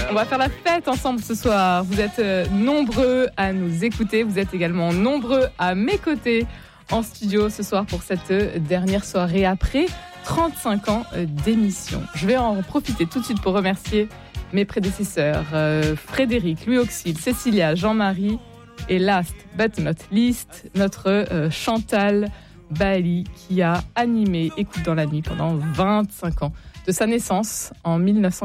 On va faire la fête ensemble ce soir. Vous êtes nombreux à nous écouter. Vous êtes également nombreux à mes côtés en studio ce soir pour cette dernière soirée après 35 ans d'émission. Je vais en profiter tout de suite pour remercier mes prédécesseurs, Frédéric, Louis Auxil, Cécilia, Jean-Marie et last but not least, notre Chantal Bailly qui a animé Écoute dans la nuit pendant 25 ans. De sa naissance en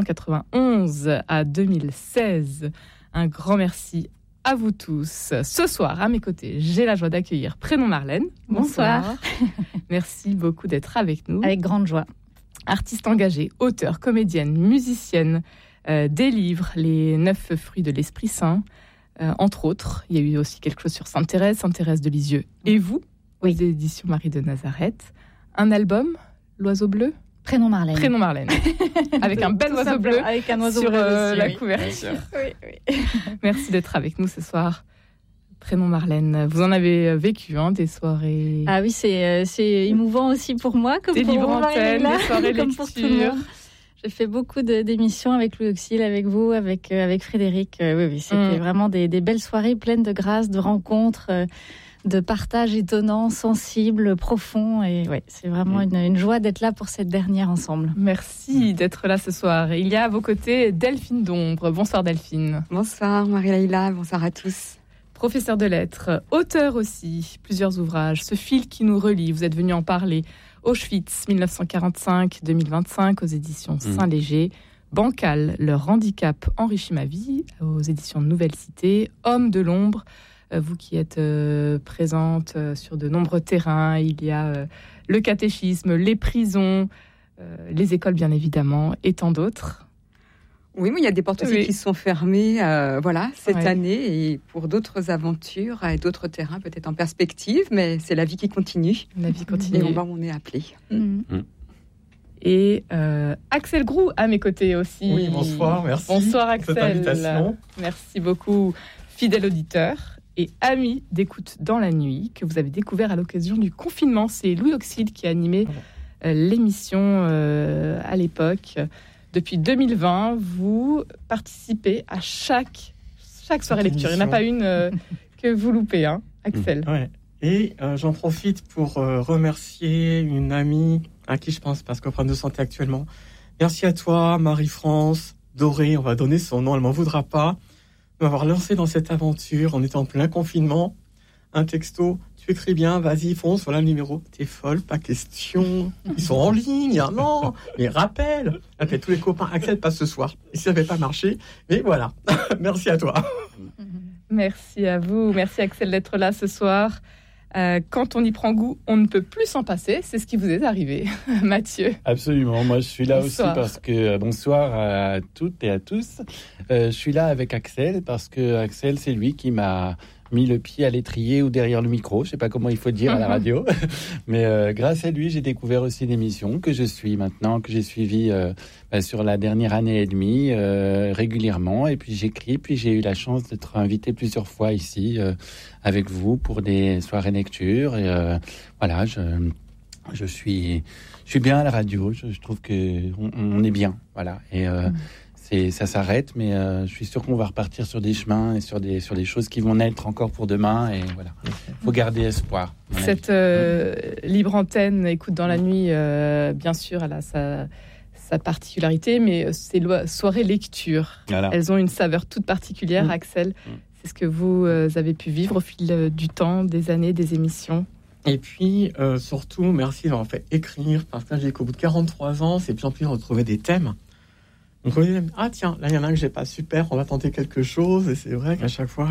1991 à 2016. Un grand merci à vous tous. Ce soir, à mes côtés, j'ai la joie d'accueillir Prénom Marlène. Bonsoir. Merci beaucoup d'être avec nous. Avec grande joie. Artiste engagée, auteure, comédienne, musicienne, des livres, Les 9 fruits de l'Esprit Saint, entre autres. Il y a eu aussi quelque chose sur Sainte-Thérèse de Lisieux. Et vous, aux éditions Marie de Nazareth. Un album, L'Oiseau Bleu. Prénom Marlène. Prénom Marlène. Avec un bel oiseau bleu avec un oiseau sur bleu aussi, la couverture. Oui. Merci d'être avec nous ce soir. Prénom Marlène. Vous en avez vécu des soirées. Ah oui, c'est émouvant aussi pour moi. Comme des pour livres antennes, des soirées comme lecture. Pour tout le monde. J'ai fait beaucoup d'émissions avec Louis Auxil, avec vous, avec Frédéric. Oui, c'était vraiment des belles soirées pleines de grâce, de rencontres. De partage étonnant, sensible, profond. Et ouais, c'est vraiment une joie d'être là pour cette dernière ensemble. Merci d'être là ce soir. Il y a à vos côtés Delphine Dombre. Bonsoir Delphine. Bonsoir Marie-Laïla, bonsoir à tous. Professeur de lettres, auteur aussi, plusieurs ouvrages. Ce fil qui nous relie, vous êtes venu en parler. Auschwitz, 1945-2025, aux éditions Saint-Léger. Bancal, leur handicap enrichit ma vie, aux éditions Nouvelle Cité. Homme de l'ombre, vous qui êtes présente sur de nombreux terrains, il y a le catéchisme, les prisons, les écoles bien évidemment, et tant d'autres. Oui, mais il y a des portes aussi qui sont fermées cette année, et pour d'autres aventures et d'autres terrains peut-être en perspective, mais c'est la vie qui continue. La vie continue. Et on va où on est appelé. Et Axel Groux à mes côtés aussi. Oui, bonsoir, merci. Bonsoir Axel. Pour cette invitation. Merci beaucoup, fidèle auditeur et ami d'Écoute dans la nuit, que vous avez découvert à l'occasion du confinement. C'est Louis Auxil qui a animé l'émission à l'époque. Depuis 2020, vous participez à chaque soirée lecture. Il n'y en a pas une que vous loupez, Axel. Ouais. Et j'en profite pour remercier une amie à qui je pense, parce qu'au problème de santé actuellement. Merci à toi, Marie-France, Doré, on va donner son nom, elle m'en voudra pas, de m'avoir lancé dans cette aventure. On était en plein confinement. Un texto, tu écris bien, vas-y, fonce, voilà le numéro. T'es folle, pas question. Ils sont en ligne, non, mais rappelle. Après, tous les copains, Axel passe ce soir. Et ça n'avait pas marché, mais voilà. Merci à toi. Merci à vous, merci Axel d'être là ce soir. Quand on y prend goût, on ne peut plus s'en passer. C'est ce qui vous est arrivé, Mathieu. Absolument. Moi, je suis là bonsoir. Aussi parce que bonsoir à toutes et à tous. Je suis là avec Axel parce que Axel, c'est lui qui m'a mis le pied à l'étrier ou derrière le micro. Je sais pas comment il faut dire à la radio, mais grâce à lui, j'ai découvert aussi l'émission que je suis maintenant, que j'ai suivie sur la dernière année et demie régulièrement. Et puis j'écris, puis j'ai eu la chance d'être invité plusieurs fois ici avec vous pour des soirées lecture. Et voilà, je suis bien à la radio. Je trouve que on est bien, voilà. Et ça s'arrête, mais je suis sûr qu'on va repartir sur des chemins et sur des choses qui vont naître encore pour demain. Et voilà, faut garder espoir. Cette libre antenne, Écoute dans la nuit, bien sûr, elle a sa particularité, mais ces soirées lecture, elles ont une saveur toute particulière, Axel. C'est ce que vous avez pu vivre au fil du temps, des années, des émissions. Et puis, surtout, merci d'avoir fait écrire, parce que j'ai qu'au bout de 43 ans, c'est plus en plus de retrouver des thèmes. Donc, on dit, ah tiens, là, il y en a un que j'ai pas, super, on va tenter quelque chose. Et c'est vrai qu'à chaque fois,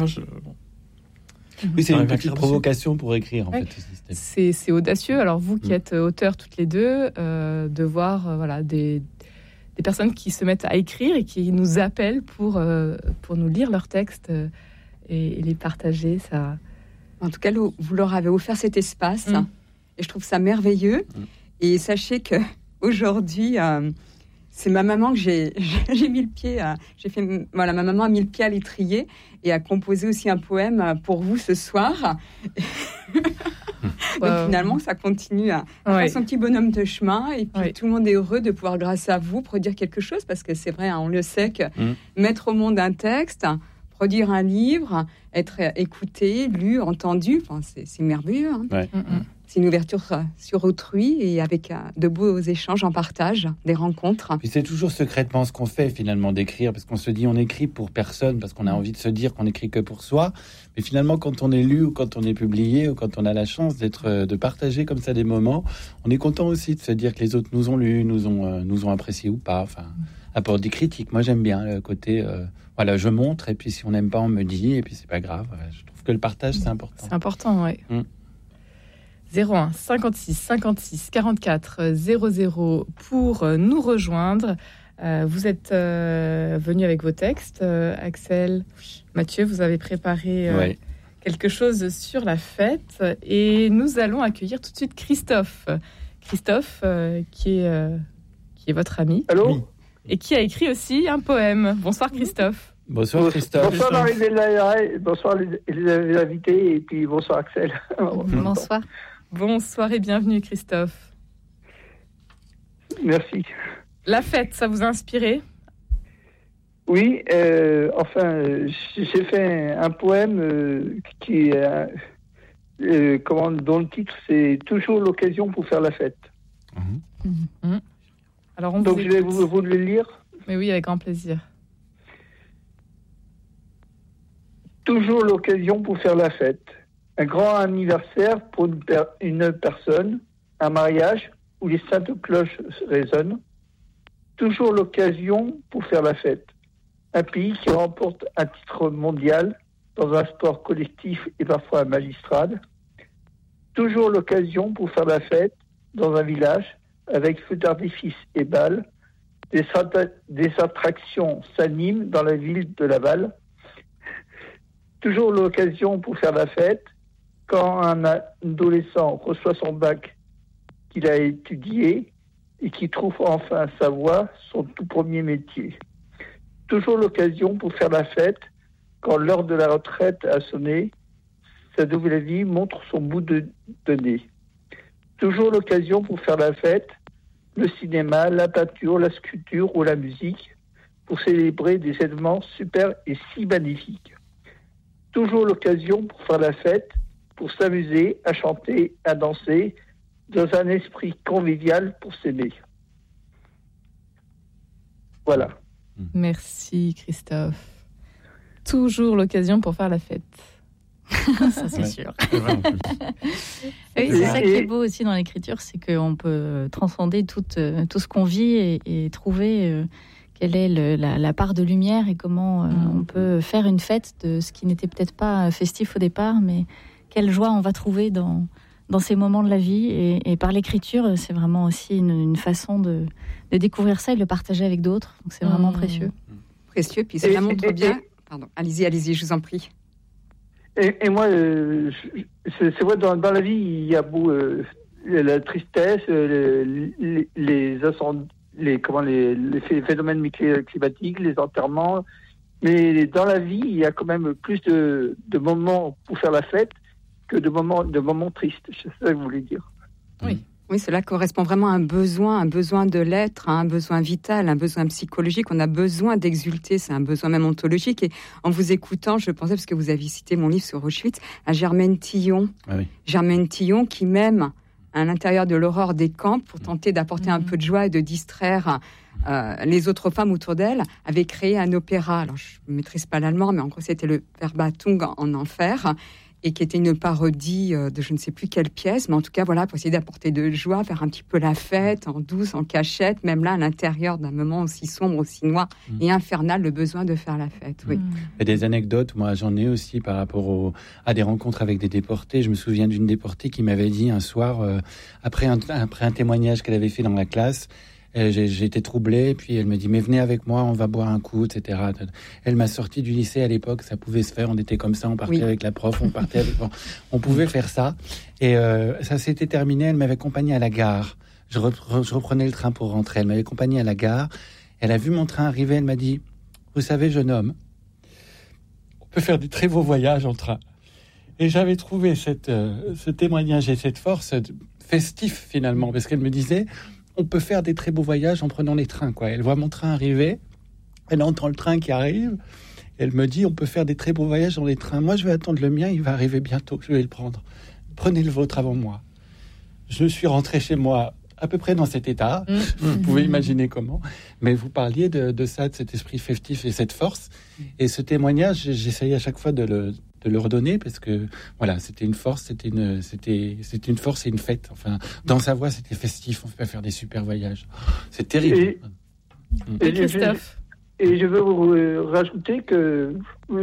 oui, c'est une petite provocation pour écrire, en fait. C'est audacieux. Alors, vous qui êtes auteurs toutes les deux, de voir des personnes qui se mettent à écrire et qui nous appellent pour nous lire leurs textes et les partager, ça... En tout cas, vous leur avez offert cet espace et je trouve ça merveilleux. Et sachez que aujourd'hui, c'est ma maman que j'ai mis le pied. Ma maman a mis le pied à l'étrier et a composé aussi un poème pour vous ce soir. Donc finalement, ça continue à faire son petit bonhomme de chemin. Et puis tout le monde est heureux de pouvoir, grâce à vous, produire quelque chose. Parce que c'est vrai, on le sait que mettre au monde un texte, produire un livre, être écouté, lu, entendu, c'est merveilleux. C'est une ouverture sur autrui et avec de beaux échanges en partage, des rencontres. Puis c'est toujours secrètement ce qu'on fait finalement d'écrire, parce qu'on se dit on écrit pour personne, parce qu'on a envie de se dire qu'on écrit que pour soi. Mais finalement, quand on est lu ou quand on est publié ou quand on a la chance de partager comme ça des moments, on est content aussi de se dire que les autres nous ont lus, nous ont apprécié ou pas. Enfin, apporte des critiques. Moi, j'aime bien le côté, je montre et puis si on n'aime pas, on me dit et puis c'est pas grave. Je trouve que le partage, c'est important. C'est important, oui. 01 56 56 44 00 pour nous rejoindre. Vous êtes venu avec vos textes, Axel, Mathieu, vous avez préparé quelque chose sur la fête et nous allons accueillir tout de suite Christophe. Christophe, qui est votre ami. Allô ? Et qui a écrit aussi un poème. Bonsoir Christophe. Bonsoir Christophe. Bonsoir Marie-Hélène, bonsoir les invités et puis bonsoir Axel. Bonsoir. Bonsoir et bienvenue Christophe. Merci. La fête, ça vous a inspiré ? Oui, j'ai fait un poème qui dont le titre c'est toujours l'occasion pour faire la fête. Alors donc je vais vous le lire. Mais oui, avec grand plaisir. Toujours l'occasion pour faire la fête. Un grand anniversaire pour une personne, un mariage où les saintes cloches résonnent. Toujours l'occasion pour faire la fête. Un pays qui remporte un titre mondial dans un sport collectif et parfois magistral. Toujours l'occasion pour faire la fête dans un village avec feux d'artifice et balles. Des attractions s'animent dans la ville de Laval. Toujours l'occasion pour faire la fête quand un adolescent reçoit son bac qu'il a étudié et qui trouve enfin sa voie, son tout premier métier. Toujours l'occasion pour faire la fête quand l'heure de la retraite a sonné, sa nouvelle vie montre son bout de nez. Toujours l'occasion pour faire la fête, le cinéma, la peinture, la sculpture ou la musique, pour célébrer des événements super et si magnifiques. Toujours l'occasion pour faire la fête, pour s'amuser, à chanter, à danser, dans un esprit convivial pour s'aimer. Voilà. Merci Christophe. Toujours l'occasion pour faire la fête. Ça c'est sûr. Oui, c'est ça qui est beau aussi dans l'écriture, c'est qu'on peut transcender tout ce qu'on vit et trouver quelle est la part de lumière et comment on peut faire une fête de ce qui n'était peut-être pas festif au départ, mais quelle joie on va trouver dans ces moments de la vie. Et par l'écriture, c'est vraiment aussi une façon de découvrir ça et de le partager avec d'autres. Donc c'est vraiment précieux. Précieux, puis ça montre bien... Pardon, allez-y, je vous en prie. Et moi, c'est vrai, dans la vie, il y a la tristesse, les phénomènes climatiques, les enterrements. Mais dans la vie, il y a quand même plus de moments pour faire la fête que de moments tristes. C'est ça que je voulais dire. Oui, cela correspond vraiment à un besoin de l'être, un besoin vital, un besoin psychologique. On a besoin d'exulter, c'est un besoin même ontologique. Et en vous écoutant, je pensais, parce que vous avez cité mon livre sur Auschwitz, à Germaine Tillon. Ah oui. Germaine Tillon qui, même à l'intérieur de l'horreur des camps, pour tenter d'apporter un peu de joie et de distraire les autres femmes autour d'elle, avait créé un opéra. Alors, je ne maîtrise pas l'allemand, mais en gros, c'était le Verbatung en enfer. Et qui était une parodie de je ne sais plus quelle pièce, mais en tout cas, voilà, pour essayer d'apporter de joie, faire un petit peu la fête, en douce, en cachette, même là, à l'intérieur d'un moment aussi sombre, aussi noir et infernal, le besoin de faire la fête, oui. Et des anecdotes, moi, j'en ai aussi par rapport à des rencontres avec des déportés. Je me souviens d'une déportée qui m'avait dit un soir, après un témoignage qu'elle avait fait dans la classe, j'ai été troublé, puis elle me dit mais venez avec moi, on va boire un coup, etc. Elle m'a sorti du lycée à l'époque, ça pouvait se faire, on était comme ça, on partait avec la prof, on pouvait faire ça. Et ça s'était terminé, elle m'avait accompagné à la gare. Je reprenais le train pour rentrer, elle m'avait accompagné à la gare. Elle a vu mon train arriver, elle m'a dit vous savez jeune homme, on peut faire des très beaux voyages en train. Et j'avais trouvé ce témoignage et cette force festif finalement, parce qu'elle me disait, on peut faire des très beaux voyages en prenant les trains, quoi. Elle voit mon train arriver, elle entend le train qui arrive, elle me dit, on peut faire des très beaux voyages dans les trains. Moi, je vais attendre le mien, il va arriver bientôt, je vais le prendre. Prenez le vôtre avant moi. Je suis rentré chez moi à peu près dans cet état, vous pouvez imaginer comment, mais vous parliez de ça, de cet esprit festif et cette force, et ce témoignage, j'essayais à chaque fois de le redonner, parce que voilà, c'était une force, c'était une force et une fête, enfin, dans sa voix, c'était festif, on peut faire des super voyages, c'est terrible. Et Christophe. Et je veux vous rajouter que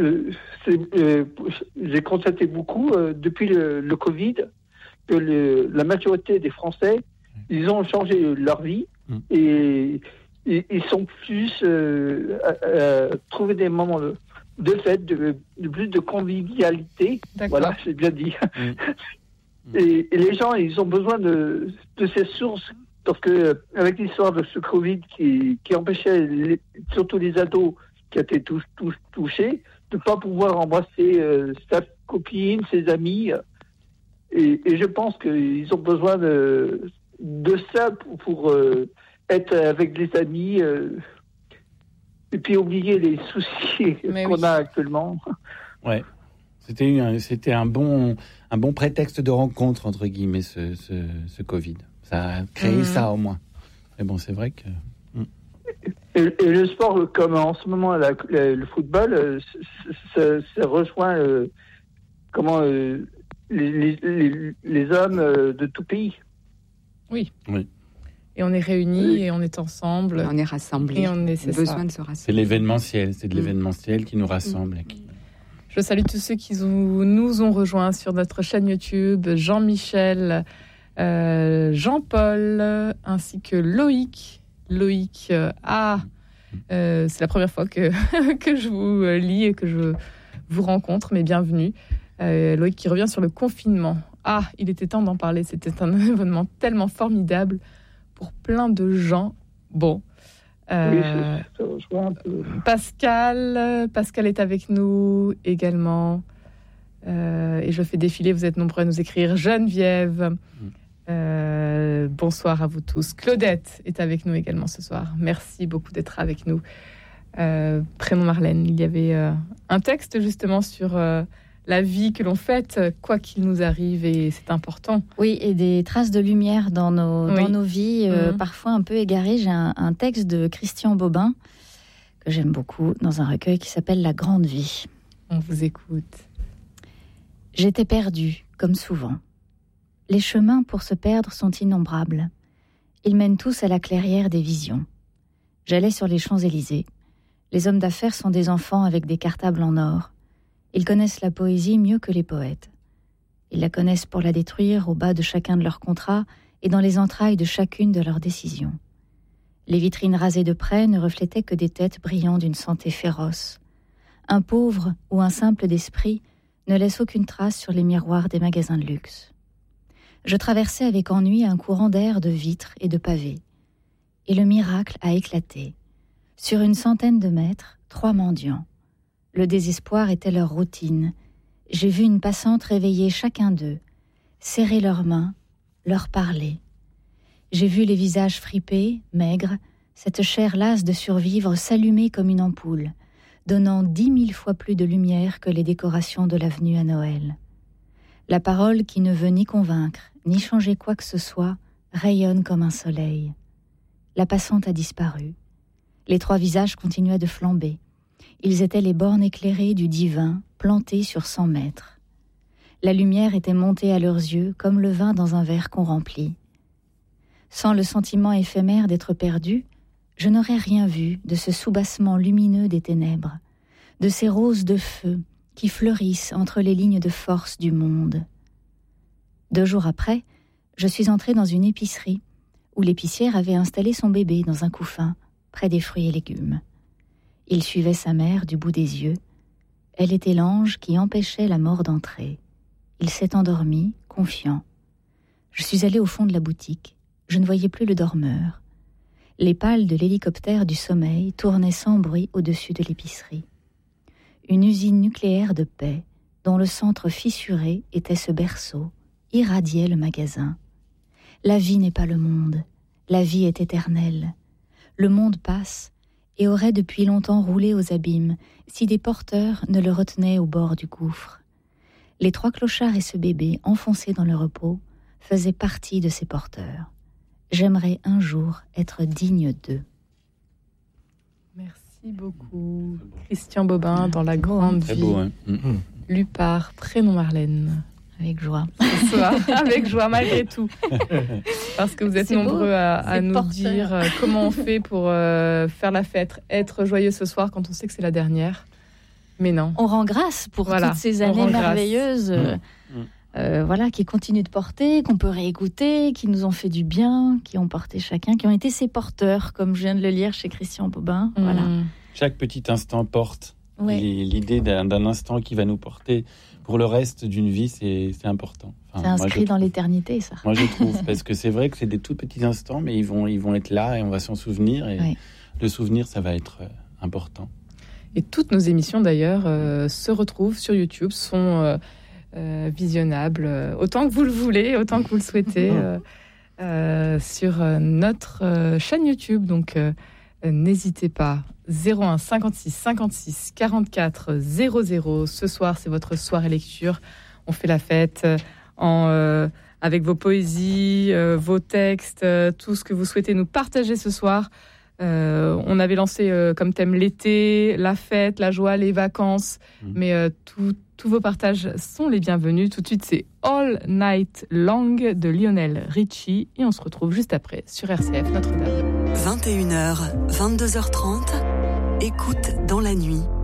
j'ai constaté beaucoup, depuis le Covid, que la majorité des Français, ils ont changé leur vie et ils sont plus à trouver des moments de fête, de plus de convivialité. D'accord. Voilà, c'est bien dit. Et les gens, ils ont besoin de ces sources, parce que avec l'histoire de ce Covid qui empêchait surtout les ados qui étaient tous touchés, de ne pas pouvoir embrasser sa copine, ses amis. Et je pense qu'ils ont besoin de ça pour être avec les amis et puis oublier les soucis qu'on a actuellement. Ouais, c'était un bon prétexte de rencontre, entre guillemets, ce Covid. Ça a créé ça au moins. Mais bon, c'est vrai que... Et le sport, comme en ce moment le football, ça rejoint les hommes de tout pays. Oui. Et on est réunis, et on est ensemble. On est rassemblés. Et on a besoin de se rassembler. C'est l'événementiel, c'est de l'événementiel qui nous rassemble. Je salue tous ceux qui nous ont rejoints sur notre chaîne YouTube, Jean-Michel, Jean-Paul, ainsi que Loïc. Loïc, c'est la première fois que je vous lis et que je vous rencontre, mais bienvenue. Loïc qui revient sur le confinement. Il était temps d'en parler, c'était un événement tellement formidable pour plein de gens. Bon. Oui, ça rejoint un peu. Pascal est avec nous également. Et je fais défiler, vous êtes nombreux à nous écrire. Geneviève, bonsoir à vous tous. Claudette est avec nous également ce soir. Merci beaucoup d'être avec nous. Prénom Marlène, il y avait un texte justement sur... la vie que l'on fête, quoi qu'il nous arrive, et c'est important. Oui, et des traces de lumière dans nos vies, parfois un peu égarées. J'ai un texte de Christian Bobin, que j'aime beaucoup, dans un recueil qui s'appelle « La grande vie ». On vous écoute. J'étais perdue, comme souvent. Les chemins pour se perdre sont innombrables. Ils mènent tous à la clairière des visions. J'allais sur les Champs-Élysées. Les hommes d'affaires sont des enfants avec des cartables en or. Ils connaissent la poésie mieux que les poètes. Ils la connaissent pour la détruire au bas de chacun de leurs contrats et dans les entrailles de chacune de leurs décisions. Les vitrines rasées de près ne reflétaient que des têtes brillant d'une santé féroce. Un pauvre ou un simple d'esprit ne laisse aucune trace sur les miroirs des magasins de luxe. Je traversais avec ennui un courant d'air de vitres et de pavés. Et le miracle a éclaté. Sur une centaine de mètres, 3 mendiants. Le désespoir était leur routine. J'ai vu une passante réveiller chacun d'eux, serrer leurs mains, leur parler. J'ai vu les visages fripés, maigres, cette chair lasse de survivre s'allumer comme une ampoule, donnant 10 000 fois plus de lumière que les décorations de l'avenue à Noël. La parole qui ne veut ni convaincre, ni changer quoi que ce soit, rayonne comme un soleil. La passante a disparu. Les 3 visages continuaient de flamber. Ils étaient les bornes éclairées du divin, plantées sur 100 mètres. La lumière était montée à leurs yeux comme le vin dans un verre qu'on remplit. Sans le sentiment éphémère d'être perdu, je n'aurais rien vu de ce soubassement lumineux des ténèbres, de ces roses de feu qui fleurissent entre les lignes de force du monde. 2 jours après, je suis entrée dans une épicerie où l'épicière avait installé son bébé dans un couffin, près des fruits et légumes. Il suivait sa mère du bout des yeux. Elle était l'ange qui empêchait la mort d'entrer. Il s'est endormi, confiant. Je suis allée au fond de la boutique. Je ne voyais plus le dormeur. Les pales de l'hélicoptère du sommeil tournaient sans bruit au-dessus de l'épicerie. Une usine nucléaire de paix, dont le centre fissuré était ce berceau, irradiait le magasin. La vie n'est pas le monde, la vie est éternelle. Le monde passe et aurait depuis longtemps roulé aux abîmes si des porteurs ne le retenaient au bord du gouffre. Les 3 clochards et ce bébé enfoncés dans le repos faisaient partie de ces porteurs. J'aimerais un jour être digne d'eux. Merci beaucoup. Christian Bobin dans La Grande Très Vie. beau, hein. Lu par Prénom Marlène. Avec joie. Ce soir, avec joie, malgré tout. Parce que vous êtes C'est nombreux beau, à c'est nous porteur. dire comment on fait pour faire la fête, être joyeux ce soir quand on sait que c'est la dernière. Mais non. On rend grâce pour Voilà, toutes ces on années rend grâce. merveilleuses qui continuent de porter, qu'on peut réécouter, qui nous ont fait du bien, qui ont porté chacun, qui ont été ses porteurs, comme je viens de le lire chez Christian Bobin. Voilà. Chaque petit instant porte. Ouais. L'idée d'un instant qui va nous porter pour le reste d'une vie, c'est important. Enfin, C'est inscrit moi, dans l'éternité, ça. Moi, je trouve, parce que c'est vrai que c'est des tout petits instants, mais ils vont être là et on va s'en souvenir. Et Oui. le souvenir, ça va être important. Et toutes nos émissions, d'ailleurs, se retrouvent sur YouTube, sont visionnables autant que vous le voulez, autant que vous le souhaitez, sur notre chaîne YouTube. Donc, n'hésitez pas. 01 56 56 44 00. Ce soir, c'est votre soirée lecture. On fait la fête avec vos poésies, vos textes, tout ce que vous souhaitez nous partager ce soir. On avait lancé comme thème l'été, la fête, la joie, les vacances. Mais tous vos partages sont les bienvenus. Tout de suite, c'est All Night Long de Lionel Richie. Et on se retrouve juste après sur RCF Notre-Dame. 21h, 22h30, écoute dans la nuit.